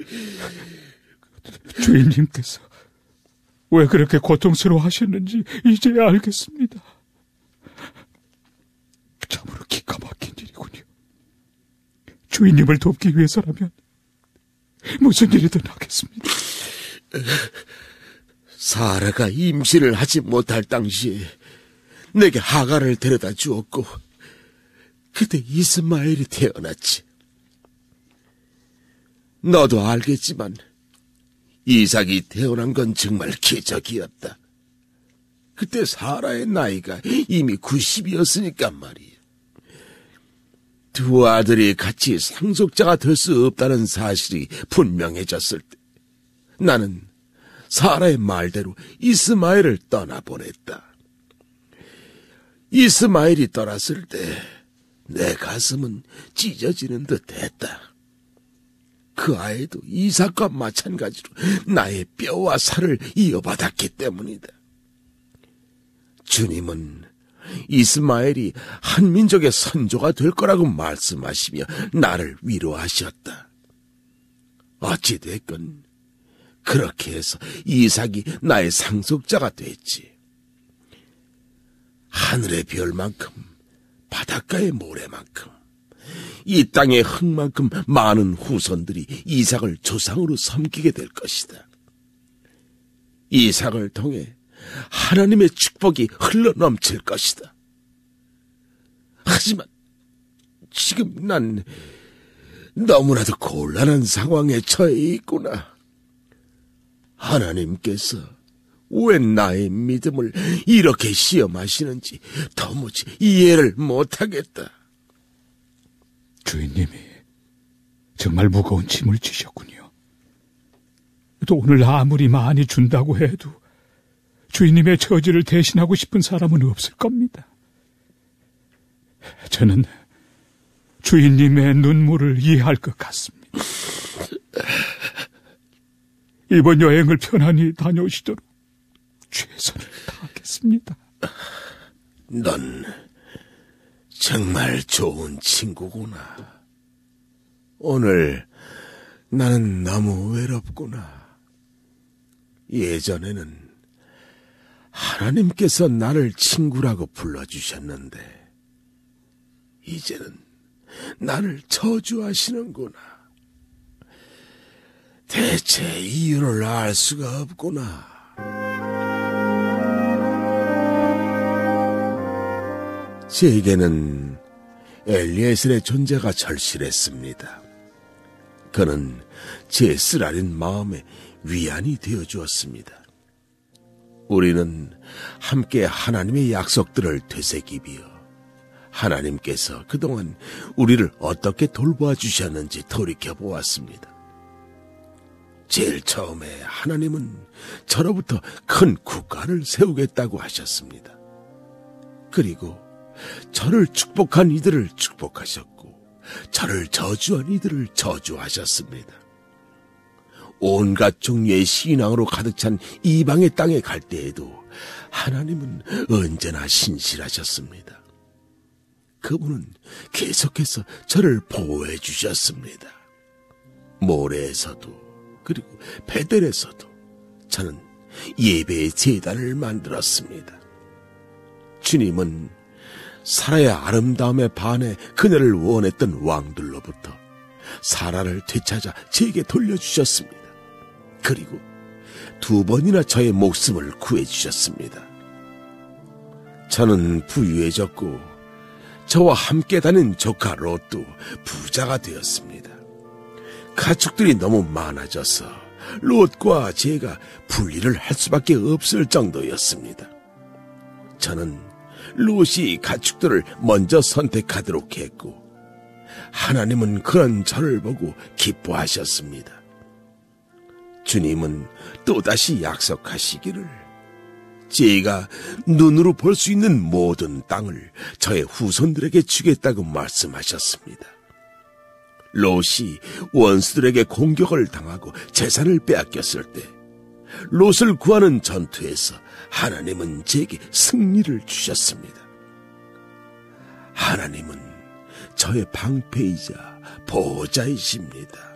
주인님께서 왜 그렇게 고통스러워하셨는지 이제야 알겠습니다. 참으로 기가 막힌 일이군요. 주인님을 돕기 위해서라면 무슨 일이든 하겠습니다. 사라가 임신을 하지 못할 당시에 내게 하가를 데려다 주었고 그때 이스마엘이 태어났지. 너도 알겠지만 이삭이 태어난 건 정말 기적이었다. 그때 사라의 나이가 이미 90이었으니까 말이야. 두 아들이 같이 상속자가 될 수 없다는 사실이 분명해졌을 때 나는 사라의 말대로 이스마엘을 떠나보냈다. 이스마엘이 떠났을 때 내 가슴은 찢어지는 듯 했다. 그 아이도 이삭과 마찬가지로 나의 뼈와 살을 이어받았기 때문이다. 주님은 이스마엘이 한 민족의 선조가 될 거라고 말씀하시며 나를 위로하셨다. 어찌됐건 그렇게 해서 이삭이 나의 상속자가 됐지. 하늘의 별만큼 바닷가의 모래만큼 이 땅의 흙만큼 많은 후손들이 이삭을 조상으로 섬기게 될 것이다. 이삭을 통해 하나님의 축복이 흘러넘칠 것이다. 하지만 지금 난 너무나도 곤란한 상황에 처해 있구나. 하나님께서 왜 나의 믿음을 이렇게 시험하시는지 도무지 이해를 못하겠다. 주인님이 정말 무거운 짐을 지셨군요. 또 오늘 아무리 많이 준다고 해도 주인님의 처지를 대신하고 싶은 사람은 없을 겁니다. 저는 주인님의 눈물을 이해할 것 같습니다. 이번 여행을 편안히 다녀오시도록 최선을 다하겠습니다. 넌 정말 좋은 친구구나. 오늘 나는 너무 외롭구나. 예전에는 하나님께서 나를 친구라고 불러주셨는데 이제는 나를 저주하시는구나. 대체 이유를 알 수가 없구나. 제게는 엘리에셀의 존재가 절실했습니다. 그는 제 쓰라린 마음에 위안이 되어주었습니다. 우리는 함께 하나님의 약속들을 되새기며 하나님께서 그동안 우리를 어떻게 돌보아 주셨는지 돌이켜보았습니다. 제일 처음에 하나님은 저로부터 큰 국가를 세우겠다고 하셨습니다. 그리고 저를 축복한 이들을 축복하셨고 저를 저주한 이들을 저주하셨습니다. 온갖 종류의 신앙으로 가득 찬 이방의 땅에 갈 때에도 하나님은 언제나 신실하셨습니다. 그분은 계속해서 저를 보호해 주셨습니다. 모래에서도 그리고 베델에서도 저는 예배의 제단을 만들었습니다. 주님은 사라의 아름다움에 반해 그녀를 원했던 왕들로부터 사라를 되찾아 제게 돌려주셨습니다. 그리고 2번이나 저의 목숨을 구해주셨습니다. 저는 부유해졌고 저와 함께 다닌 조카 롯도 부자가 되었습니다. 가축들이 너무 많아져서 롯과 제가 분리를 할 수밖에 없을 정도였습니다. 저는 롯이 가축들을 먼저 선택하도록 했고 하나님은 그런 저를 보고 기뻐하셨습니다. 주님은 또다시 약속하시기를 제가 눈으로 볼 수 있는 모든 땅을 저의 후손들에게 주겠다고 말씀하셨습니다. 롯이 원수들에게 공격을 당하고 재산을 빼앗겼을 때 롯을 구하는 전투에서 하나님은 제게 승리를 주셨습니다. 하나님은 저의 방패이자 보호자이십니다.